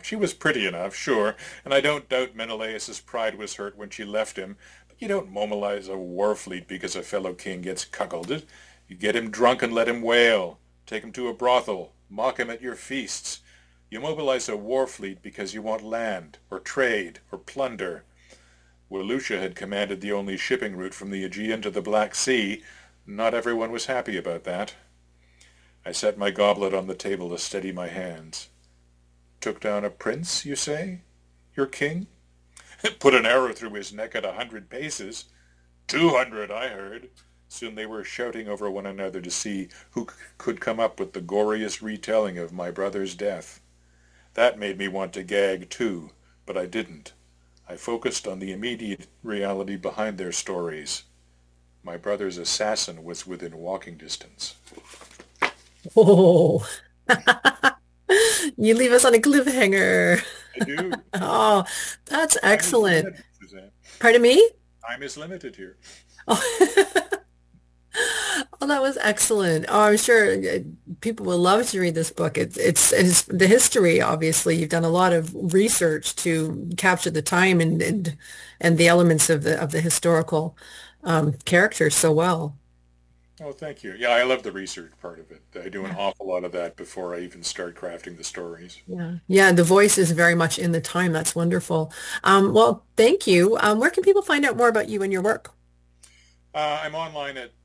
She was pretty enough, sure, and I don't doubt Menelaus's pride was hurt when she left him, but you don't mobilize a war fleet because a fellow king gets cuckolded. You get him drunk and let him wail. Take him to a brothel. Mock him at your feasts. You mobilize a war fleet because you want land, or trade, or plunder. Walucia had commanded the only shipping route from the Aegean to the Black Sea. Not everyone was happy about that. I set my goblet on the table to steady my hands. Took down a prince, you say? Your king? Put an arrow through his neck at 100 paces. 200, I heard. Soon they were shouting over one another to see who could come up with the goriest retelling of my brother's death. That made me want to gag too, but I didn't. I focused on the immediate reality behind their stories. My brother's assassin was within walking distance. Oh, you leave us on a cliffhanger. I do. Oh, that's Time is excellent. limited, Suzanne. Pardon me? Time is limited here. Oh, oh, that was excellent. Oh, I'm sure people will love to read this book. It's the history, obviously. You've done a lot of research to capture the time and the elements of the historical characters so well. Oh, thank you. Yeah, I love the research part of it. I do an awful lot of that before I even start crafting the stories. Yeah. Yeah, the voice is very much in the time. That's wonderful. Well, thank you. Where can people find out more about you and your work? I'm online at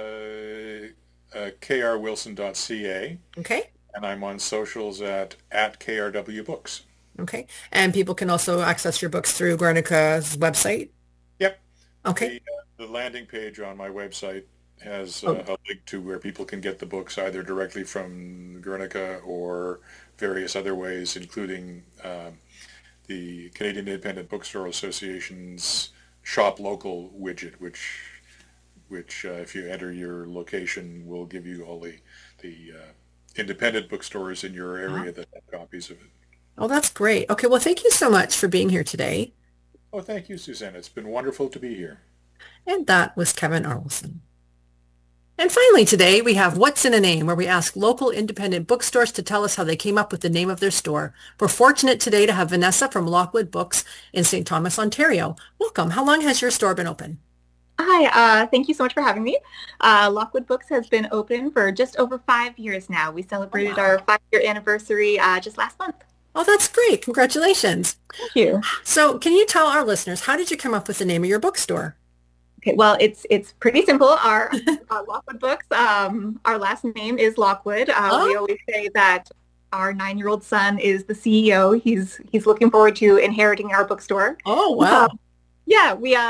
krwilson.ca, Okay. and I'm on socials at KRW Books. Okay. And people can also access your books through Guernica's website. Yep. Okay. The landing page on my website has Oh, a link to where people can get the books either directly from Guernica or various other ways, including the Canadian Independent Bookstore Association's Shop Local widget, which if you enter your location, will give you all the independent bookstores in your uh-huh. area that have copies of it. Oh, that's great. Okay. Well, thank you so much for being here today. Oh, thank you, Suzanne. It's been wonderful to be here. And that was Kevin Arlson. And finally today, we have What's in a Name, where we ask local independent bookstores to tell us how they came up with the name of their store. We're fortunate today to have Vanessa from Lockwood Books in St. Thomas, Ontario. Welcome. How long has your store been open? Hi, thank you so much for having me. Lockwood Books has been open for just over 5 years now. We Oh, celebrated wow. our 5-year anniversary just last month. Oh, that's great. Congratulations. Thank you. So can you tell our listeners, how did you come up with the name of your bookstore? Okay, well, it's pretty simple. Our Lockwood Books, our last name is Lockwood. We Oh, always say that our 9-year-old son is the CEO. He's looking forward to inheriting our bookstore. oh, Uh, wow. yeah,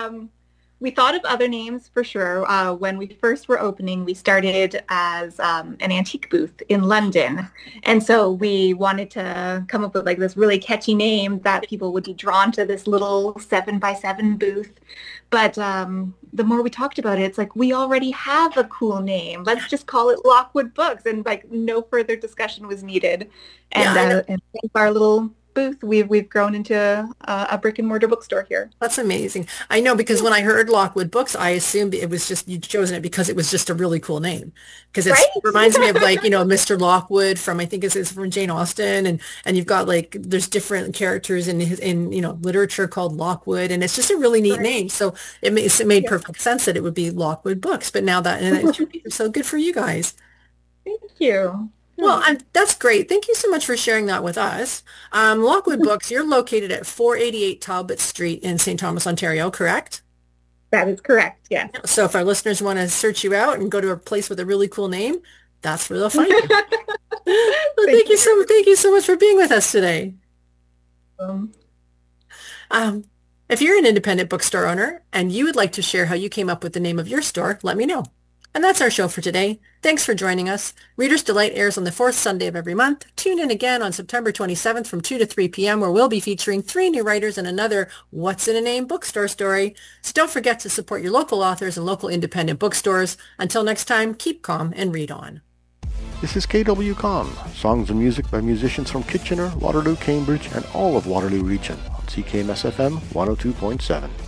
we thought of other names for sure. When we first were opening, we started as an antique booth in London. And so we wanted to come up with like this really catchy name that people would be drawn to this little 7x7 booth. But the more we talked about it, it's like we already have a cool name. Let's just call it Lockwood Books. And like no further discussion was needed. Yeah, I know. And thanks to our little booth, we've grown into a brick and mortar bookstore here. That's amazing. I know because when I heard Lockwood Books, I assumed it was just you'd chosen it because it was just a really cool name. Because it Right? reminds me of like, Mr. Lockwood from I think it's from Jane Austen and you've got like there's different characters in literature called Lockwood and it's just a really neat Right. name. So it made Yeah. perfect sense that it would be Lockwood Books. But now that and it's so good for you guys. Thank you. Well, Yeah, that's great. Thank you so much for sharing that with us. Lockwood Books, you're located at 488 Talbot Street in St. Thomas, Ontario, correct? that is correct. Yes. So if our listeners want to search you out and go to a place with a really cool name, that's where they'll find you. Well, Thank you. thank you so much for being with us today. Um, Um, if you're an independent bookstore owner and you would like to share how you came up with the name of your store, let me know. And that's our show for today. Thanks for joining us. Reader's Delight airs on the fourth Sunday of every month. Tune in again on September 27th from 2 to 3 p.m. where we'll be featuring 3 new writers and another What's in a Name bookstore story. So don't forget to support your local authors and local independent bookstores. Until next time, keep calm and read on. This is KWCOM, songs and music by musicians from Kitchener, Waterloo, Cambridge, and all of Waterloo region on CKMS FM 102.7.